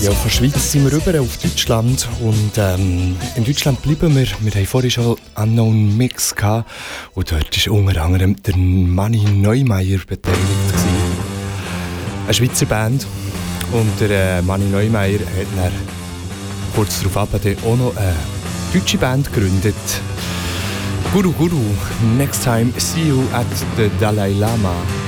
Ja, von der Schweiz sind wir rüber auf Deutschland und in Deutschland bleiben wir. Wir haben vorhin schon Unknown Mix gehabt und dort war unter anderem der Manni Neumeier beteiligt gewesen. Eine Schweizer Band und der Manni Neumeier hat dann kurz darauf auch noch eine deutsche Band gegründet. Guru Guru, next time see you at the Dalai Lama.